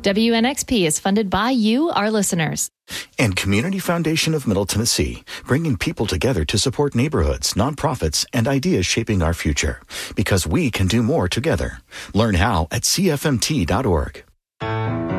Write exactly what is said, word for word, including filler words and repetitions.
W N X P is funded by you, our listeners. And Community Foundation of Middle Tennessee, bringing people together to support neighborhoods, nonprofits, and ideas shaping our future. Because we can do more together. Learn how at C F M T dot org.